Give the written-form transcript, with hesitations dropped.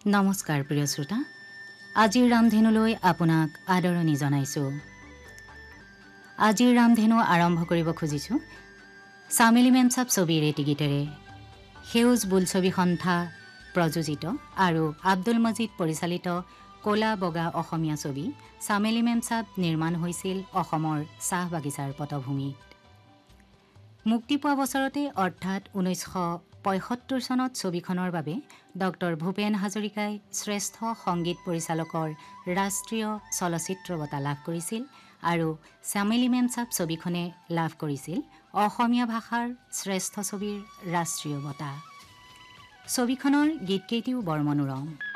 নমস্কাৰ প্ৰিয় শ্ৰোতা, আজিৰ ৰামধেনুলৈ আপোনাক আদৰণি জনাইছোঁ। আজিৰ ৰামধেনু আৰম্ভ কৰিব খুজিছোঁ চামেলি মেমচাপ ছবিৰ এটি গীতেৰে। সেউজ বোলছবি সন্থা প্ৰযোজিত আৰু আব্দুল মজিদ পৰিচালিত ক'লা বগা অসমীয়া ছবি চামেলি মেমচাপ নিৰ্মাণ হৈছিল অসমৰ চাহ বাগিচাৰ পটভূমিত। মুক্তি পোৱা বছৰতে অৰ্থাৎ 1975 চনত ছবিখনৰ বাবে ডক্টৰ ভূপেন হাজৰিকাই শ্ৰেষ্ঠ সংগীত পৰিচালকৰ ৰাষ্ট্ৰীয় চলচ্চিত্ৰ বঁটা লাভ কৰিছিল আৰু চামেলি মেমচাপ ছবিখনে লাভ কৰিছিল অসমীয়া ভাষাৰ শ্ৰেষ্ঠ ছবিৰ ৰাষ্ট্ৰীয় বঁটা। ছবিখনৰ গীতকেইটিও বৰ মনোৰম।